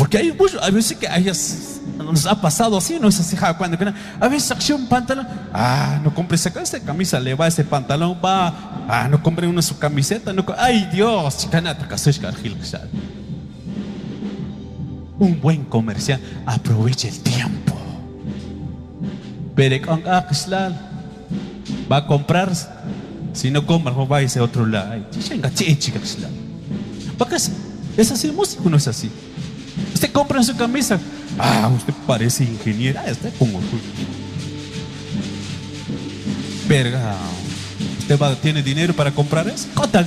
Porque hay veces que nos ha pasado así, no es así, cuando a veces saqué un pantalón, no compré esa camisa, le va ese pantalón, va, no compré una su camiseta, no, ay Dios, un buen comercial aprovecha el tiempo. Pero va a comprar, si no compra, va a irse a otro lado. ¿Es así el músico? No es así. Usted compra su camisa, usted parece ingeniero, está como verga. Usted tiene dinero para comprar eso.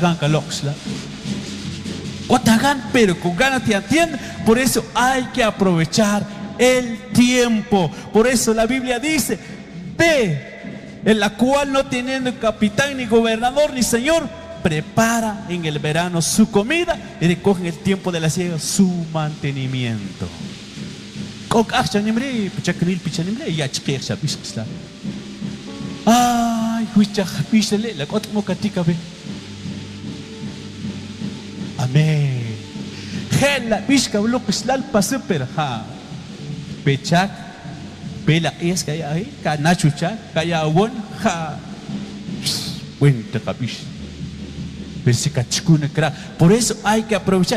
Pero con ganas te atiende. Por eso hay que aprovechar el tiempo. Por eso la Biblia dice: ve, en la cual no teniendo capitán, ni gobernador, ni señor, prepara en el verano su comida y recoge en el tiempo de la siega su mantenimiento. Amén. Hela bishka bloqueslal pasupera ha. Pechak, pela es kaya ahí, kanachucha, kaya awon ha. Cuenta capish. Por eso hay que aprovechar.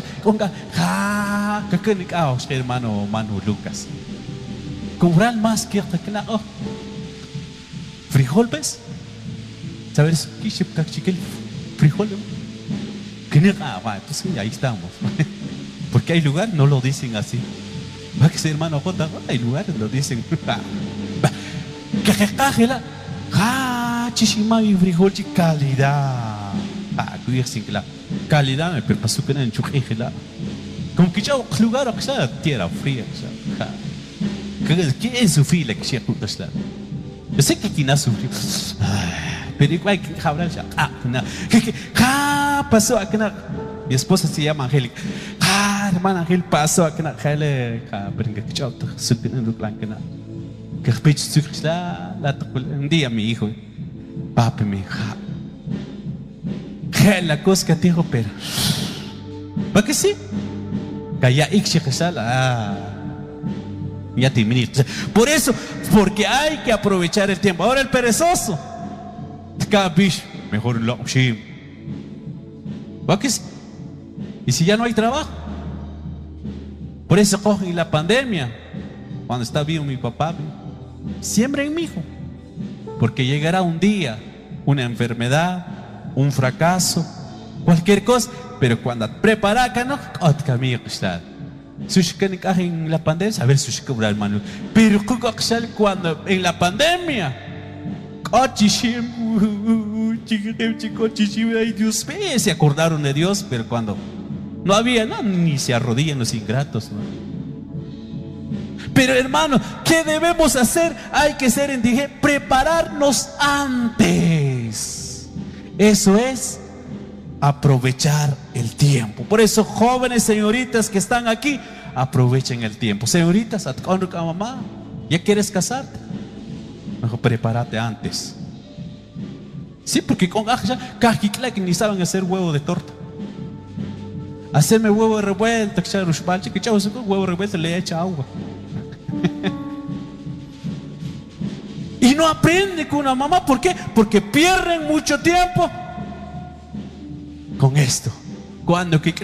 Hermano Lucas, comprar más que frijol, ¿ves? ¿Sabes qué es frijol? Pues ahí estamos. Porque hay lugares no lo dicen así. Va que ser hermano J, hay lugares lo dicen. Chishima y frijol calidad. Calidad me pasó que en Chujejela. Como que ya lugar que sea tierra fría. ¿Qué es su fila que se acuerda? Yo sé que quien ha sufrido. Pero igual que hablar ya. Pasó a que mi esposa se llama Angélica. Hermana Angel pasó a que un día mi hijo, papi me dijo, la cosa que te dijo, pero ¿para qué sí? Ya te miras. Por eso, porque hay que aprovechar el tiempo. Ahora el perezoso, mejor un lockship. ¿Va que sí? Y si ya no hay trabajo, por eso cogen la pandemia. Cuando está vivo mi papá, siembra en mi hijo, porque llegará un día, una enfermedad, un fracaso, cualquier cosa, pero cuando prepara acá no, en la pandemia, a ver si hermano, pero cuando en la pandemia, ay Dios mío, se acordaron de Dios, pero cuando no había, ni se arrodillan los ingratos, ¿no? Pero hermano, ¿qué debemos hacer? Hay que ser indigentes, prepararnos antes. Eso es aprovechar el tiempo. Por eso, jóvenes, señoritas que están aquí, aprovechen el tiempo. Señoritas, mamá, ¿ya quieres casarte? Mejor prepárate antes. Sí, porque con que ni saben hacer huevo de torta. Hacerme huevo revuelto, huevo revuelto le echa agua. Y no aprende con una mamá. ¿Por qué? Porque pierden mucho tiempo con esto. Cuando que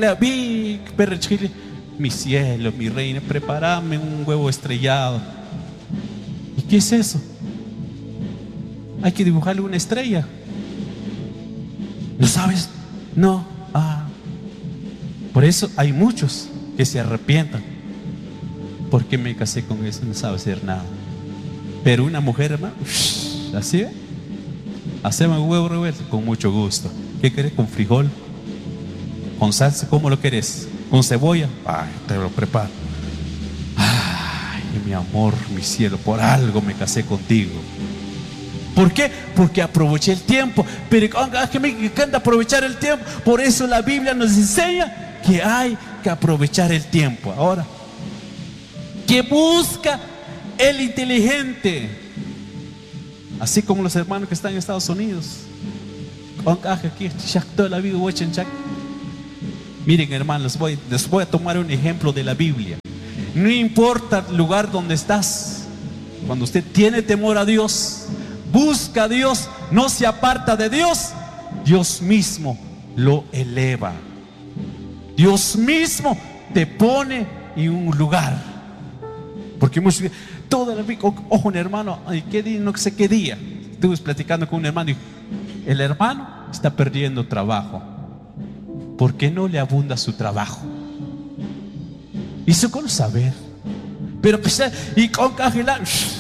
mi cielo, mi reina, prepárame un huevo estrellado. ¿Y qué es eso? Hay que dibujarle una estrella. ¿Lo sabes? No. Por eso hay muchos que se arrepientan. ¿Por qué me casé con eso? No sabe hacer nada. Pero una mujer, hermano, así es. Hacemos huevo revuelto con mucho gusto. ¿Qué querés? ¿Con frijol? ¿Con salsa? ¿Cómo lo querés? ¿Con cebolla? Ay, te lo preparo. Ay, mi amor, mi cielo, por algo me casé contigo. ¿Por qué? Porque aproveché el tiempo. Pero que me encanta aprovechar el tiempo. Por eso la Biblia nos enseña que hay que aprovechar el tiempo. Ahora, que busca el inteligente, así como los hermanos que están en Estados Unidos. Miren, hermanos, les voy a tomar un ejemplo de la Biblia. No importa el lugar donde estás, cuando usted tiene temor a Dios, busca a Dios, no se aparta de Dios, Dios mismo lo eleva. Dios mismo te pone en un lugar. Porque toda la vida, ojo, un hermano, ¿qué día? No sé qué día. Estuve platicando con un hermano y el hermano está perdiendo trabajo. ¿Por qué no le abunda su trabajo? Y eso con saber. Pero pues, y con cajela,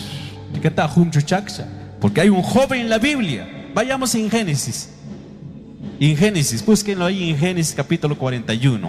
porque hay un joven en la Biblia. Vayamos en Génesis. En Génesis, búsquenlo ahí en Génesis capítulo 41.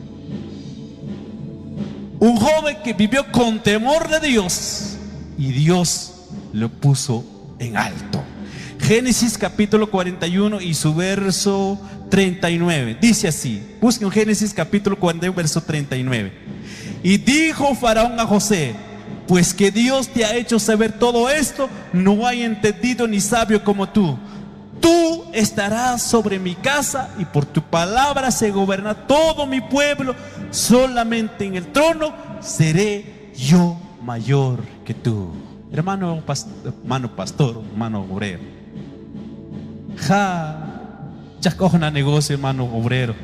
Un joven que vivió con temor de Dios y Dios lo puso en alto. Génesis capítulo 41 y su verso 39. Dice así, busquen Génesis capítulo 41 verso 39. Y dijo Faraón a José: pues que Dios te ha hecho saber todo esto, no hay entendido ni sabio como tú. Tú estarás sobre mi casa y por tu palabra se gobierna todo mi pueblo. Solamente en el trono seré yo mayor que tú. Hermano pastor, hermano obrero. Ya cojo un negocio, hermano obrero.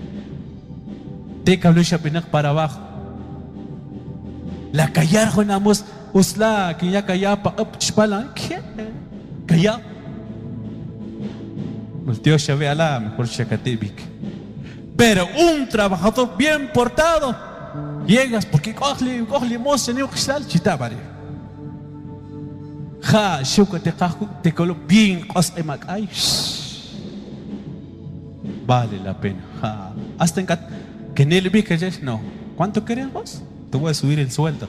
Te cablo para abajo. La callar jonamos usla que ya callapa chpalan ¿qué? Calla. El tío se ve a la mejor chacatibik. Pero un trabajador bien portado, llegas porque coge mozo ni oxal chitabare. Ja, shuka te colo bien costemak ay. Vale la pena. Ja. Hasta en que en el bique no. ¿Cuánto queremos? Te voy a subir el sueldo.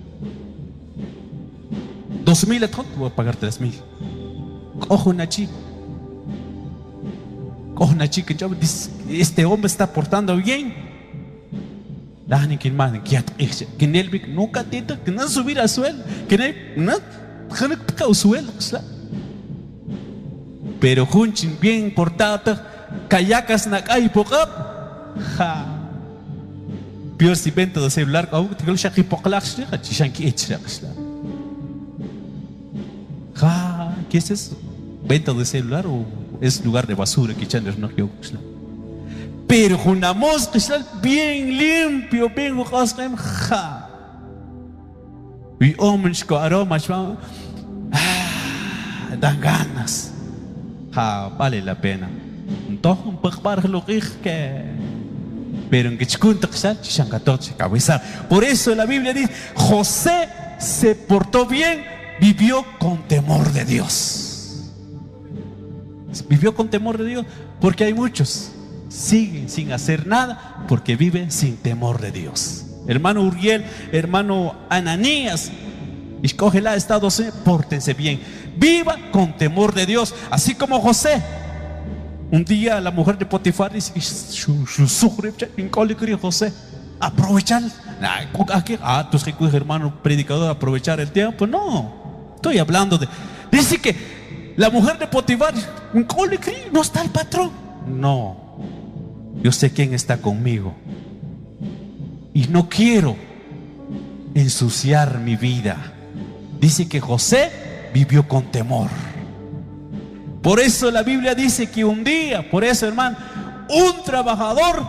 2,000 a ton, te voy a pagar 3,000. Cojo una chica. Cojo una chica, este hombre está portando bien. Dani que man, que en el bic nunca tita, que no subir al sueldo, que no pica el sueldo. Pero junchin bien portado, kayacas na kay pocap. Ja. Peor si venta de celular, te lo shaki poklax, chishanki echrax. Ja, ¿qué es eso? ¿Venta de celular o es lugar de basura que echan no? Pero una mosca bien limpio, bien josquem, ja. Y hombres con aromas, dan ganas. Ja, vale la pena. Entonces, un poco para lo que. Pero en que por eso la Biblia dice: José se portó bien, vivió con temor de Dios. Vivió con temor de Dios, porque hay muchos siguen sin hacer nada porque viven sin temor de Dios. Hermano Uriel, hermano Ananías, escógela Estados Unidos, pórtense bien, viva con temor de Dios, así como José. Un día la mujer de Potifar dice que José, aprovechar. Tus hermano predicador, aprovechar el tiempo. No, estoy hablando de. Dice que la mujer de Potifar, no está el patrón. No, yo sé quién está conmigo y no quiero ensuciar mi vida. Dice que José vivió con temor. Por eso la Biblia dice que un día, por eso hermano, un trabajador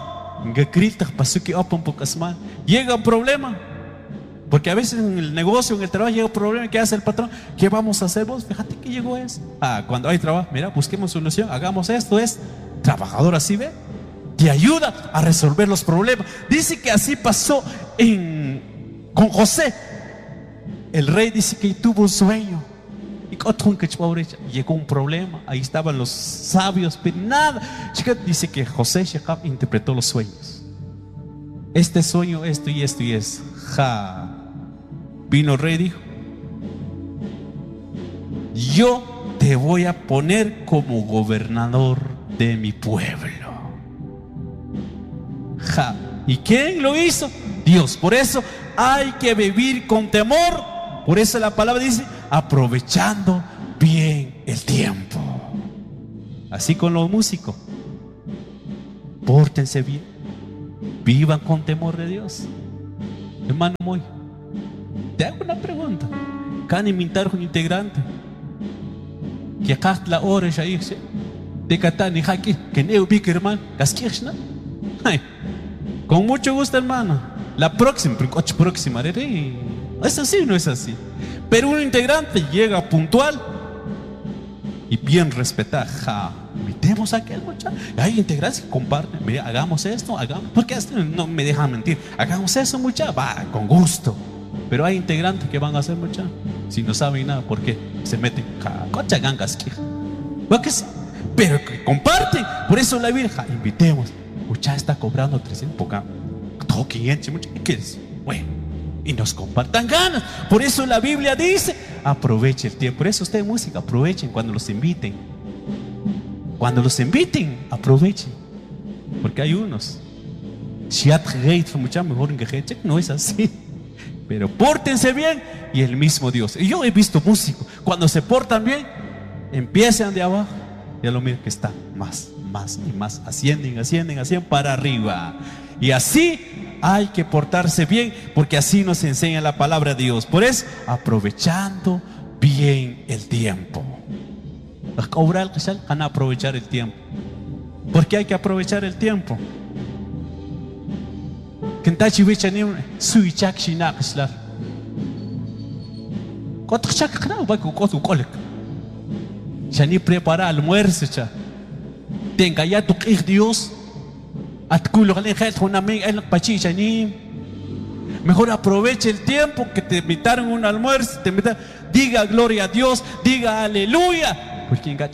llega un problema, porque a veces en el negocio, en el trabajo llega un problema. ¿Qué hace el patrón? ¿Qué vamos a hacer vos? Fíjate que llegó eso. Cuando hay trabajo, mira, busquemos solución, hagamos esto. Es trabajador, así ve, te ayuda a resolver los problemas. Dice que así pasó con José. El rey dice que tuvo un sueño. Llegó un problema, ahí estaban los sabios, pero nada. Dice que José Shekab interpretó los sueños. Este sueño, esto y esto y eso. Vino el rey, dijo: yo te voy a poner como gobernador de mi pueblo. ¿Y quién lo hizo? Dios. Por eso hay que vivir con temor. Por eso la palabra dice: aprovechando bien el tiempo. Así con los músicos, pórtense bien, vivan con temor de Dios. Hermano Moy, te hago una pregunta. ¿Can invitar un integrante? Que acá la hora ya irse. De Catán y Jaqui, que neo pique, hermano. ¿Casquirchna? Con mucho gusto, hermano. La próxima, es así, no es así. Pero un integrante llega puntual y bien respetado. Invitemos a aquel muchacho. Hay integrantes que comparten. Mira, hagamos esto, hagamos. Porque no me dejan mentir. Hagamos eso, muchacho. Va, con gusto. Pero hay integrantes que van a hacer, muchacho. Si no saben nada, ¿por qué? Se meten. Cocha gangas. ¿Va que sí? Pero que comparten. Por eso la Virgen, invitemos. Muchacho está cobrando 300 poca. Todo 500, muchacho. ¿Qué es? Bueno. Y nos compartan ganas. Por eso la Biblia dice: aproveche el tiempo. Por eso ustedes, música, aprovechen cuando los inviten. Cuando los inviten, aprovechen. Porque hay unos. Mejor que no es así. Pero pórtense bien y el mismo Dios. Y yo he visto músicos, cuando se portan bien, empiezan de abajo. Ya lo miren que está más y más. Ascienden para arriba. Y así hay que portarse bien, porque así nos enseña la palabra de Dios. Por eso, aprovechando bien el tiempo. Van a aprovechar el tiempo. ¿Por qué hay que aprovechar el tiempo? Ya ni prepara almuerzo. Tenga ya tu Dios. Mejor aproveche el tiempo que te invitaron a un almuerzo. Diga gloria a Dios, diga aleluya.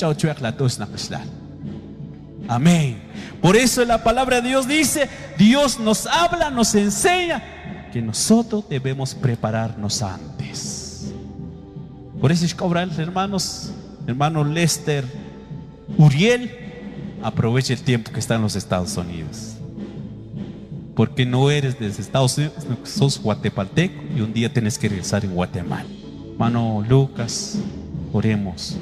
Amén. Por eso la palabra de Dios dice: Dios nos habla, nos enseña que nosotros debemos prepararnos antes. Por eso es cobrar, hermanos, hermano Lester Uriel, aproveche el tiempo que está en los Estados Unidos. Porque no eres de Estados Unidos, sos guatemalteco y un día tienes que regresar en Guatemala. Hermano Lucas, oremos.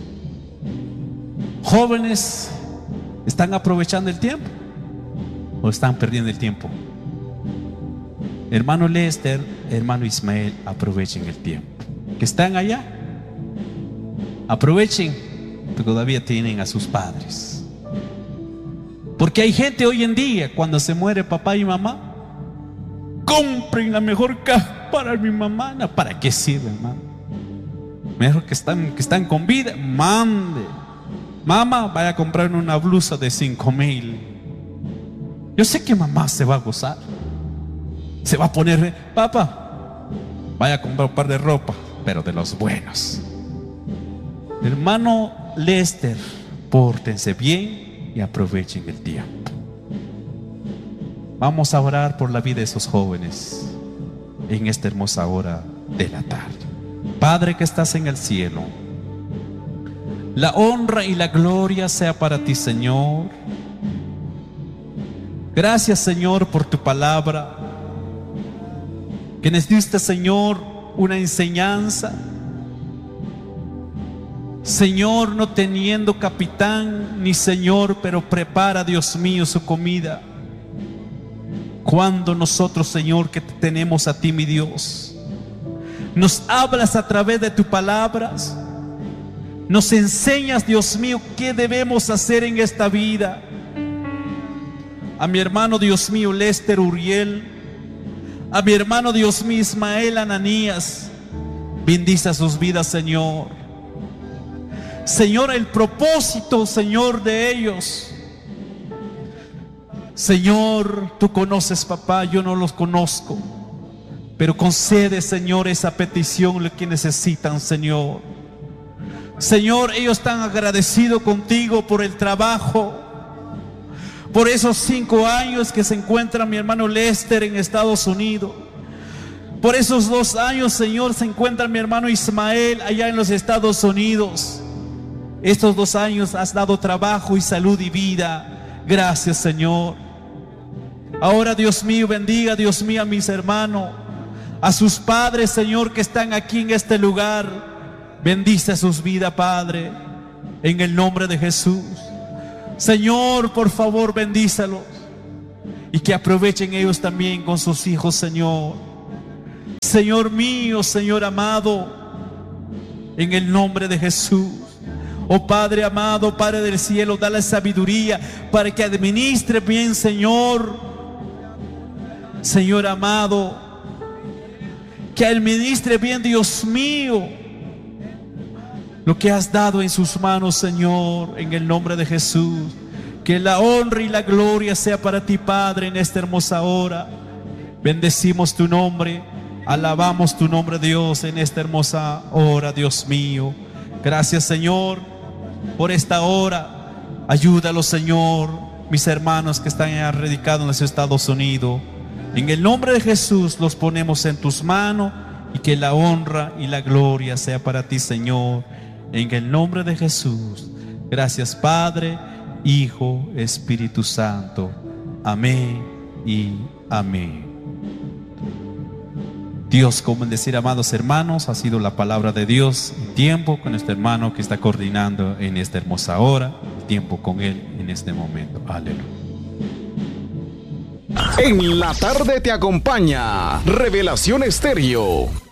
Jóvenes, ¿están aprovechando el tiempo o están perdiendo el tiempo? Hermano Lester, hermano Ismael, aprovechen el tiempo. Que están allá, aprovechen, porque todavía tienen a sus padres. Porque hay gente hoy en día, cuando se muere papá y mamá, compren la mejor caja para mi mamá. ¿Para qué sirve, hermano? Mejor que están con vida, mande. Mamá, vaya a comprar una blusa de 5,000. Yo sé que mamá se va a gozar. Se va a poner, papá, vaya a comprar un par de ropa, pero de los buenos. Hermano Lester, pórtense bien y aprovechen el tiempo. Vamos a orar por la vida de esos jóvenes en esta hermosa hora de la tarde. Padre que estás en el cielo, la honra y la gloria sea para ti, Señor. Gracias, Señor, por tu palabra, que nos diste, Señor, una enseñanza. Señor, no teniendo capitán ni señor, pero prepara, Dios mío, su comida. Cuando nosotros, Señor, que te tenemos a ti, mi Dios, nos hablas a través de tus palabras, nos enseñas, Dios mío, qué debemos hacer en esta vida. A mi hermano, Dios mío, Lester Uriel, a mi hermano, Dios mío, Ismael Ananías, bendice sus vidas, Señor. Señor, el propósito, Señor, de ellos, Señor, tú conoces, papá, yo no los conozco, pero concede, Señor, esa petición, lo que necesitan, Señor. Señor, ellos están agradecidos contigo por el trabajo, por esos 5 años que se encuentra mi hermano Lester en Estados Unidos. Por esos 2 años, Señor, se encuentra mi hermano Ismael allá en los Estados Unidos. Estos 2 años has dado trabajo y salud y vida. Gracias, Señor. Ahora, Dios mío, bendiga, Dios mío, a mis hermanos, a sus padres, Señor, que están aquí en este lugar. Bendice sus vidas, Padre, en el nombre de Jesús. Señor, por favor, bendícelos y que aprovechen ellos también con sus hijos, Señor. Señor mío, Señor amado, en el nombre de Jesús. Oh Padre amado, Padre del cielo, dale sabiduría para que administre bien, Señor. Señor amado, que administre bien, Dios mío, lo que has dado en sus manos, Señor, en el nombre de Jesús. Que la honra y la gloria sea para ti, Padre, en esta hermosa hora. Bendecimos tu nombre, alabamos tu nombre, Dios, en esta hermosa hora, Dios mío. Gracias, Señor, por esta hora. Ayúdalos, Señor, mis hermanos que están radicados en los Estados Unidos. En el nombre de Jesús los ponemos en tus manos, y que la honra y la gloria sea para ti, Señor, en el nombre de Jesús. Gracias, Padre, Hijo, Espíritu Santo. Amén y amén. Dios, como decir, amados hermanos, ha sido la palabra de Dios en tiempo con este hermano que está coordinando en esta hermosa hora, tiempo con él en este momento. Aleluya. En la tarde te acompaña Revelación Estéreo.